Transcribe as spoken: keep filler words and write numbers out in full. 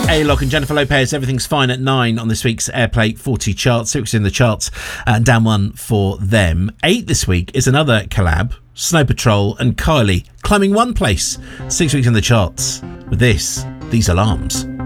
A-Lock and Jennifer Lopez, Everything's Fine at nine on this week's Airplay forty chart. Six in the charts, and down one for them. Eight this week is another collab, Snow Patrol and Kylie, climbing one place, six weeks in the charts with this, These Alarms.